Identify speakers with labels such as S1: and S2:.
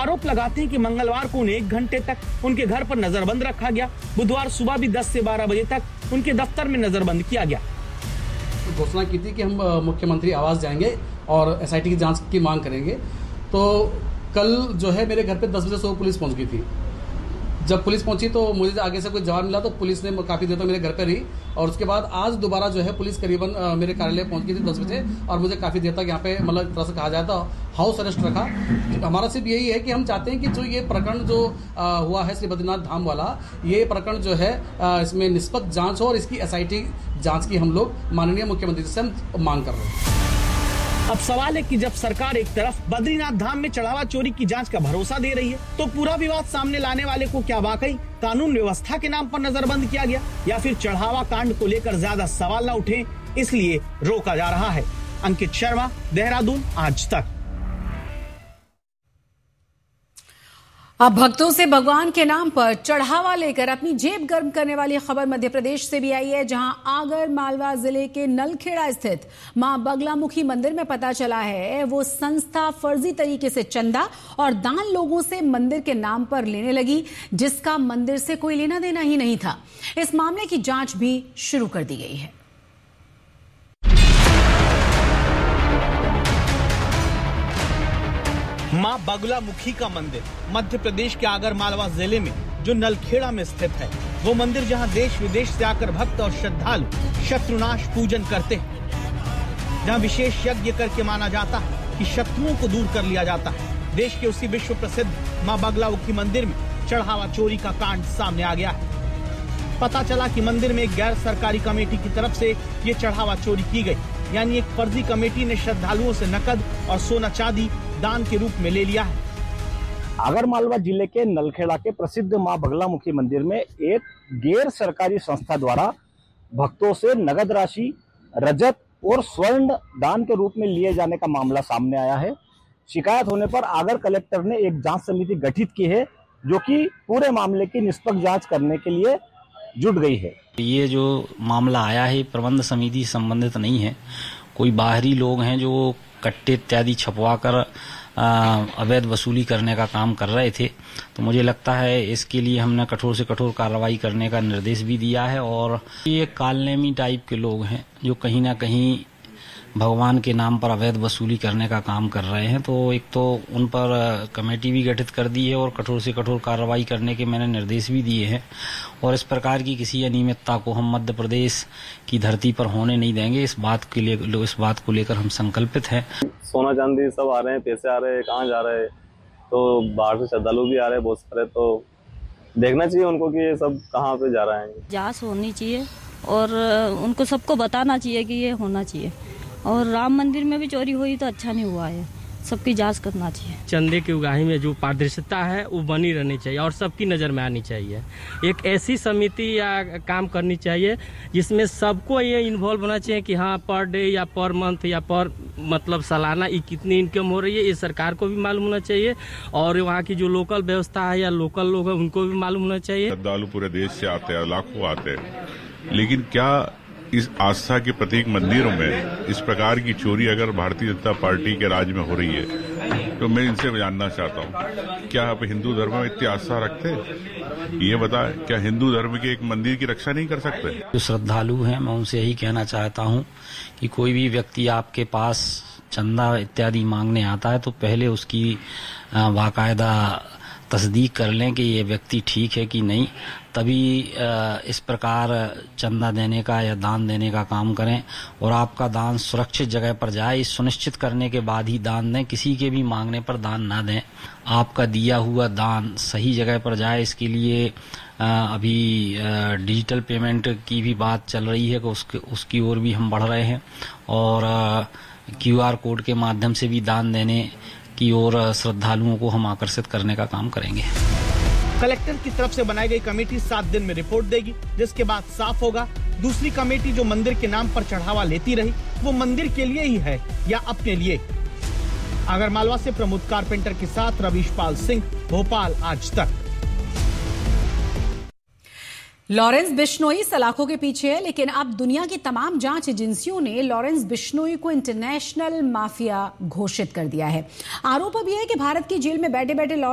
S1: आरोप लगाते हैं कि मंगलवार को उन्हें 1 घंटे तक उनके घर पर नजरबंद रखा गया। बुधवार सुबह भी 10 से 12 बजे तक उनके दफ्तर में नजरबंद किया गया।
S2: घोषणा की थी कि हम मुख्यमंत्री आवास जाएंगे और एसआईटी की जांच की मांग करेंगे। तो कल जो है मेरे घर पे 10 बजे सुबह पुलिस पहुंच गई थी। जब पुलिस पहुंची तो मुझे आगे से कोई जवाब मिला, तो पुलिस ने काफ़ी देर तक मेरे घर पे रही और उसके बाद आज दोबारा जो है पुलिस करीबन मेरे कार्यालय पहुंच गई थी 10 बजे और मुझे काफ़ी देर तक यहाँ पे मतलब एक तरह से कहा जाए तो हाउस अरेस्ट रखा। हमारा सिर्फ यही है कि हम चाहते हैं कि जो ये प्रकरण जो हुआ है श्री बद्रीनाथ धाम वाला, ये प्रकरण जो है इसमें निष्पक्ष जाँच हो और इसकी एसआईटी जाँच की हम लोग माननीय मुख्यमंत्री से हम मांग कर रहे हैं।
S1: अब सवाल है कि जब सरकार एक तरफ बद्रीनाथ धाम में चढ़ावा चोरी की जांच का भरोसा दे रही है, तो पूरा विवाद सामने लाने वाले को क्या वाकई कानून व्यवस्था के नाम पर नजरबंद किया गया या फिर चढ़ावा कांड को लेकर ज्यादा सवाल न उठे इसलिए रोका जा रहा है। अंकित शर्मा, देहरादून, आज तक।
S3: अब भक्तों से भगवान के नाम पर चढ़ावा लेकर अपनी जेब गर्म करने वाली खबर मध्य प्रदेश से भी आई है, जहां आगर मालवा जिले के नलखेड़ा स्थित मां बगलामुखी मंदिर में पता चला है वो संस्था फर्जी तरीके से चंदा और दान लोगों से मंदिर के नाम पर लेने लगी, जिसका मंदिर से कोई लेना देना ही नहीं था। इस मामले की जांच भी शुरू कर दी गई है।
S1: मां बगलामुखी का मंदिर मध्य प्रदेश के आगर मालवा जिले में जो नलखेड़ा में स्थित है, वो मंदिर जहां देश विदेश से आकर भक्त और श्रद्धालु शत्रुनाश पूजन करते हैं, जहां विशेष यज्ञ करके माना जाता है कि शत्रुओं को दूर कर लिया जाता है। देश के उसी विश्व प्रसिद्ध मां बगलामुखी मंदिर में चढ़ावा चोरी का कांड सामने आ गया है। पता चला कि मंदिर में एक गैर सरकारी कमेटी की तरफ से ये चढ़ावा चोरी की गई, यानी एक फर्जी कमेटी ने श्रद्धालुओं से नकद और सोना चांदी दान के रूप में ले लिया है।
S4: आगरमालवा जिले के नलखेड़ा के प्रसिद्ध मां बगलामुखी मंदिर में एक गैर सरकारी संस्था द्वारा भक्तों से नगद राशि, रजत और स्वर्ण दान के रूप में लिए जाने का मामला सामने आया है। शिकायत होने पर आगर कलेक्टर ने एक जांच समिति गठित की है, जो कि पूरे मामले की निष्पक्ष जांच करने के लिए जुट गई है।
S5: ये जो मामला आया है प्रबंध समिति संबंधित नहीं है, कोई बाहरी लोग हैं जो कट्टे इत्यादि छपवा कर अवैध वसूली करने का काम कर रहे थे। तो मुझे लगता है इसके लिए हमने कठोर से कठोर कार्रवाई करने का निर्देश भी दिया है। और ये कालनेमी टाइप के लोग हैं जो कहीं ना कहीं भगवान के नाम पर अवैध वसूली करने का काम कर रहे हैं। तो एक तो उन पर कमेटी भी गठित कर दी है और कठोर से कठोर कार्रवाई करने के मैंने निर्देश भी दिए हैं। और इस प्रकार की किसी अनियमितता को हम मध्य प्रदेश की धरती पर होने नहीं देंगे। इस बात को लेकर हम संकल्पित हैं।
S6: सोना चांदी सब आ रहे हैं, पैसे आ रहे हैं, कहाँ जा रहे हैं, तो बाहर से श्रद्धालु भी आ रहे हैं बहुत सारे। तो देखना चाहिए उनको कि ये सब कहाँ पे जा रहे हैं।
S7: जांच होनी चाहिए और उनको सबको बताना चाहिए कि ये होना चाहिए। और राम मंदिर में भी चोरी हुई तो अच्छा नहीं हुआ है, सबकी जांच करना चाहिए।
S8: चंदे की उगाही में जो पारदर्शिता है वो बनी रहनी चाहिए और सबकी नज़र में आनी चाहिए। एक ऐसी समिति या काम करनी चाहिए जिसमें सबको ये इन्वॉल्व होना चाहिए कि हाँ पर डे या पर मंथ या पर मतलब सालाना ये कितनी इनकम हो रही है, ये सरकार को भी मालूम होना चाहिए और वहाँ की जो लोकल व्यवस्था है या लोकल लोग हैं उनको भी मालूम होना चाहिए।
S9: श्रद्धालु पूरे देश से आते हैं, लाखों आते हैं, लेकिन क्या इस आस्था के प्रतीक मंदिरों में इस प्रकार की चोरी अगर भारतीय जनता पार्टी के राज में हो रही है तो मैं इनसे जानना चाहता हूँ, क्या आप हिंदू धर्म में इतनी आस्था रखते हैं? ये बताएं, क्या हिंदू धर्म के एक मंदिर की रक्षा नहीं कर सकते?
S5: जो श्रद्धालु हैं मैं उनसे यही कहना चाहता हूँ कि कोई भी व्यक्ति आपके पास चंदा इत्यादि मांगने आता है तो पहले उसकी बाकायदा तस्दीक कर लें कि ये व्यक्ति ठीक है कि नहीं, तभी इस प्रकार चंदा देने का या दान देने का काम करें। और आपका दान सुरक्षित जगह पर जाए, इस सुनिश्चित करने के बाद ही दान दें। किसी के भी मांगने पर दान ना दें। आपका दिया हुआ दान सही जगह पर जाए, इसके लिए अभी डिजिटल पेमेंट की भी बात चल रही है कि उसकी ओर भी हम बढ़ रहे हैं और QR कोड के माध्यम से भी दान देने की ओर श्रद्धालुओं को हम आकर्षित करने का काम करेंगे।
S1: कलेक्टर की तरफ से बनाई गई कमेटी 7 दिन में रिपोर्ट देगी, जिसके बाद साफ होगा दूसरी कमेटी जो मंदिर के नाम पर चढ़ावा लेती रही वो मंदिर के लिए ही है या अपने लिए। आगरमालवा से प्रमोद कारपेंटर के साथ रवीश पाल सिंह, भोपाल, आज तक।
S3: लॉरेंस बिश्नोई सलाखों के पीछे है, लेकिन अब दुनिया की तमाम जांच एजेंसियों ने लॉरेंस बिश्नोई को इंटरनेशनल माफिया घोषित कर दिया है। आरोप अब यह है कि भारत की जेल में बैठे बैठे